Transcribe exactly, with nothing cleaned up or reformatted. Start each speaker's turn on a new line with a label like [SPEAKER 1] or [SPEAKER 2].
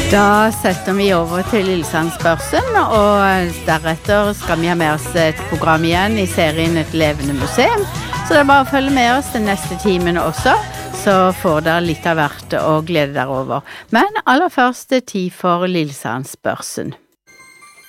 [SPEAKER 1] Da setter vi over til Lillesandsbørsen, og deretter skal vi ha med oss et program igjen i serien Et levende museum. Så det er bare å følge med oss den neste timen også, så får dere litt av hvert å glede dere over. Men aller først er tid for Lillesandsbørsen.